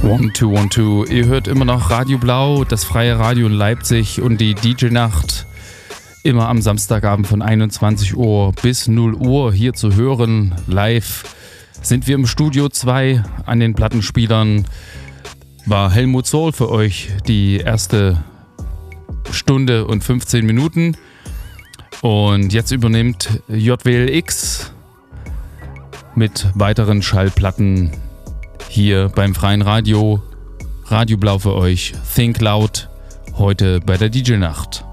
One, two, one, two. Ihr hört immer noch Radio Blau, das freie Radio in Leipzig und die DJ-Nacht. Immer am Samstagabend von 21 Uhr bis 0 Uhr hier zu hören. Live sind wir im Studio 2 an den Plattenspielern. War Helmut Zoll für euch die erste Stunde und 15 Minuten. Und jetzt übernimmt JWLX mit weiteren Schallplatten hier beim freien Radio. Radio Blau für euch. Think Loud heute bei der DJ-Nacht.